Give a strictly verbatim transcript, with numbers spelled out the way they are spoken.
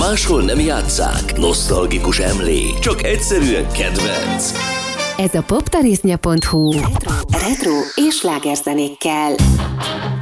máshol nem játsszák, nosztalgikus emlék, csak egyszerűen kedvenc. Ez a poptarisznya pont hu retro és slágerzenékkel.